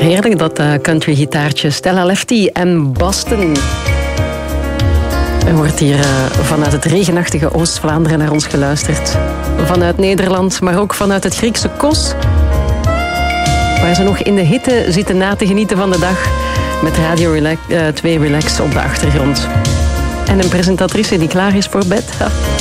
Heerlijk, dat country gitaartje. Stella Lefty en Boston. Er wordt hier vanuit het regenachtige Oost-Vlaanderen naar ons geluisterd. Vanuit Nederland, maar ook vanuit het Griekse Kos. Waar ze nog in de hitte zitten na te genieten van de dag. Met Radio 2 Relax op de achtergrond. En een presentatrice die klaar is voor bed.